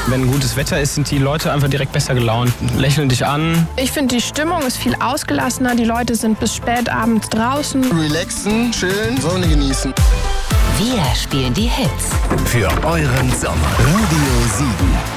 Wenn gutes Wetter ist, sind die Leute einfach direkt besser gelaunt, lächeln dich an. Ich finde, die Stimmung ist viel ausgelassener. Die Leute sind bis spät abends draußen. Relaxen, chillen, Sonne genießen. Wir spielen die Hits. Für euren Sommer. Radio 7.